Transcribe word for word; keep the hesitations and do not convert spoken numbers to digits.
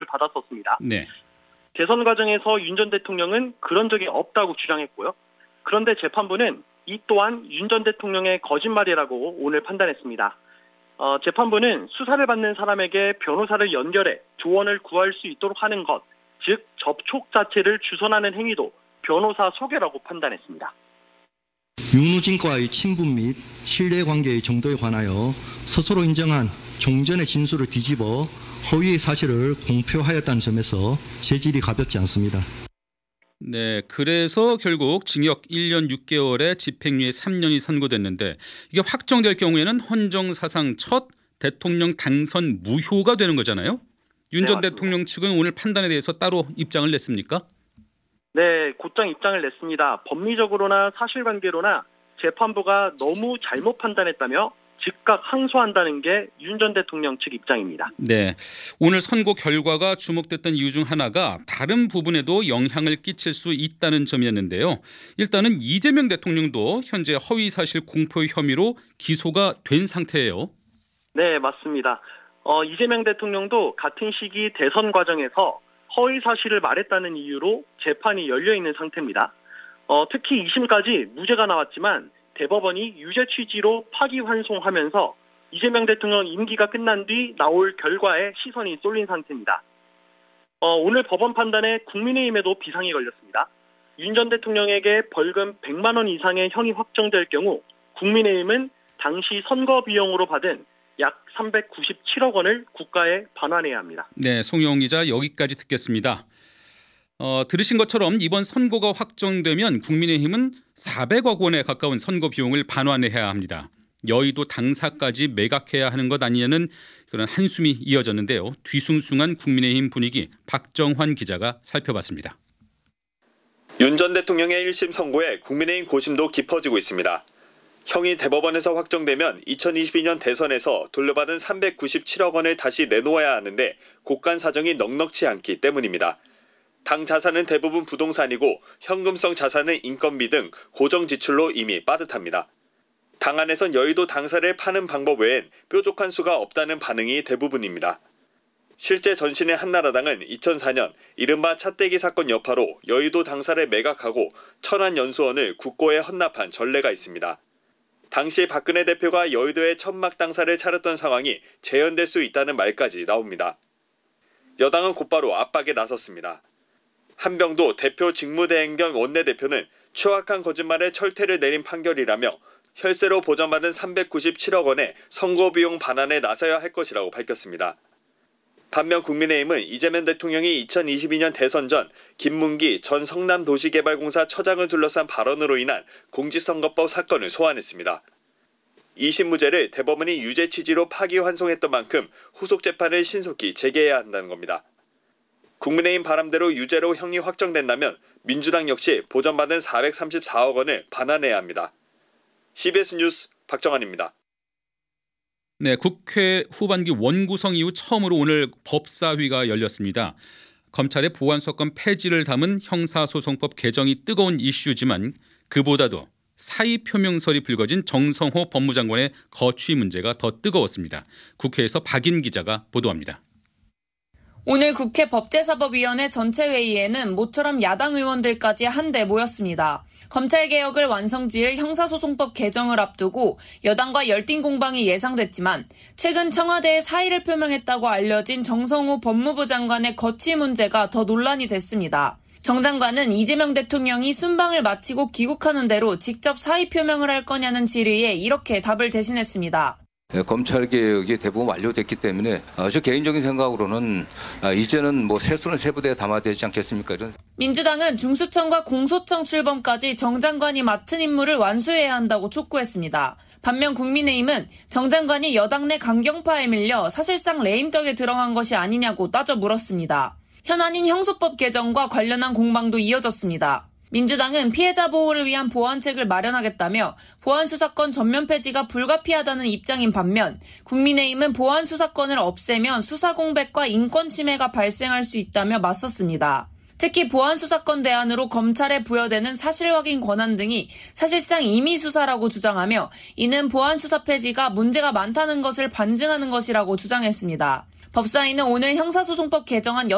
받았었습니다. 네. 대선 과정에서 윤 전 대통령은 그런 적이 없다고 주장했고요. 그런데 재판부는 이 또한 윤 전 대통령의 거짓말이라고 오늘 판단했습니다. 어, 재판부는 수사를 받는 사람에게 변호사를 연결해 조언을 구할 수 있도록 하는 것, 즉 접촉 자체를 주선하는 행위도 변호사 소개라고 판단했습니다. 윤우진과의 친분 및 신뢰관계의 정도에 관하여 스스로 인정한 종전의 진술을 뒤집어 허위의 사실을 공표하였다는 점에서 재질이 가볍지 않습니다. 네, 그래서 결국 징역 일 년 육 개월에 집행유예 삼 년이 선고됐는데 이게 확정될 경우에는 헌정사상 첫 대통령 당선 무효가 되는 거잖아요. 윤 전 네, 대통령 측은 오늘 판단에 대해서 따로 입장을 냈습니까? 네, 곧장 입장을 냈습니다. 법리적으로나 사실관계로나 재판부가 너무 잘못 판단했다며 즉각 항소한다는 게 윤 전 대통령 측 입장입니다. 네, 오늘 선고 결과가 주목됐던 이유 중 하나가 다른 부분에도 영향을 끼칠 수 있다는 점이었는데요. 일단은 이재명 대통령도 현재 허위사실 공표 혐의로 기소가 된 상태예요. 네, 맞습니다. 어, 이재명 대통령도 같은 시기 대선 과정에서 허위 사실을 말했다는 이유로 재판이 열려 있는 상태입니다. 어, 특히 이 심까지 무죄가 나왔지만 대법원이 유죄 취지로 파기환송하면서 이재명 대통령 임기가 끝난 뒤 나올 결과에 시선이 쏠린 상태입니다. 어, 오늘 법원 판단에 국민의힘에도 비상이 걸렸습니다. 윤 전 대통령에게 벌금 백만 원 이상의 형이 확정될 경우 국민의힘은 당시 선거 비용으로 받은 약 삼백구십칠억 원을 국가에 반환해야 합니다. 네, 송영 기자 여기까지 듣겠습니다. 어, 들으신 것처럼 이번 선고가 확정되면 국민의힘은 사백억 원에 가까운 선거 비용을 반환해야 합니다. 여의도 당사까지 매각해야 하는 것 아니냐는 그런 한숨이 이어졌는데요. 뒤숭숭한 국민의힘 분위기 박정환 기자가 살펴봤습니다. 윤 전 대통령의 일 심 선고에 국민의힘 고심도 깊어지고 있습니다. 형이 대법원에서 확정되면 이천이십이 년 대선에서 돌려받은 삼백구십칠억 원을 다시 내놓아야 하는데 곳간 사정이 넉넉치 않기 때문입니다. 당 자산은 대부분 부동산이고 현금성 자산은 인건비 등 고정 지출로 이미 빠듯합니다. 당 안에선 여의도 당사를 파는 방법 외엔 뾰족한 수가 없다는 반응이 대부분입니다. 실제 전신의 한나라당은 이천사 년 이른바 차떼기 사건 여파로 여의도 당사를 매각하고 천안 연수원을 국고에 헌납한 전례가 있습니다. 당시 박근혜 대표가 여의도의 천막 당사를 차렸던 상황이 재현될 수 있다는 말까지 나옵니다. 여당은 곧바로 압박에 나섰습니다. 한병도 대표 직무대행 겸 원내대표는 추악한 거짓말에 철퇴를 내린 판결이라며 혈세로 보전받은 삼백구십칠억 원의 선고비용 반환에 나서야 할 것이라고 밝혔습니다. 반면 국민의힘은 이재명 대통령이 이천이십이 년 대선 전 김문기 전 성남도시개발공사 처장을 둘러싼 발언으로 인한 공직선거법 사건을 소환했습니다. 이 심 무죄를 대법원이 유죄 취지로 파기환송했던 만큼 후속 재판을 신속히 재개해야 한다는 겁니다. 국민의힘 바람대로 유죄로 형이 확정된다면 민주당 역시 보전받은 사백삼십사억 원을 반환해야 합니다. 씨비에스 뉴스 박정환입니다. 네, 국회 후반기 원구성 이후 처음으로 오늘 법사위가 열렸습니다. 검찰의 보안수사권 폐지를 담은 형사소송법 개정이 뜨거운 이슈지만 그보다도 사의표명설이 불거진 정성호 법무장관의 거취 문제가 더 뜨거웠습니다. 국회에서 박인 기자가 보도합니다. 오늘 국회 법제사법위원회 전체 회의에는 모처럼 야당 의원들까지 한데 모였습니다. 검찰개혁을 완성지을 형사소송법 개정을 앞두고 여당과 열띤 공방이 예상됐지만 최근 청와대에 사의를 표명했다고 알려진 정성호 법무부 장관의 거취 문제가 더 논란이 됐습니다. 정 장관은 이재명 대통령이 순방을 마치고 귀국하는 대로 직접 사의 표명을 할 거냐는 질의에 이렇게 답을 대신했습니다. 검찰개혁이 대부분 완료됐기 때문에 저 개인적인 생각으로는 이제는 뭐 세수는 세부대에 담아되지 않겠습니까? 이런. 민주당은 중수청과 공소청 출범까지 정 장관이 맡은 임무를 완수해야 한다고 촉구했습니다. 반면 국민의힘은 정 장관이 여당 내 강경파에 밀려 사실상 레임덕에 들어간 것이 아니냐고 따져 물었습니다. 현안인 형소법 개정과 관련한 공방도 이어졌습니다. 민주당은 피해자 보호를 위한 보완책을 마련하겠다며 보안수사권 전면 폐지가 불가피하다는 입장인 반면 국민의힘은 보안수사권을 없애면 수사공백과 인권 침해가 발생할 수 있다며 맞섰습니다. 특히 보안수사권 대안으로 검찰에 부여되는 사실확인 권한 등이 사실상 임의수사라고 주장하며 이는 보안수사 폐지가 문제가 많다는 것을 반증하는 것이라고 주장했습니다. 법사위는 오늘 형사소송법 개정안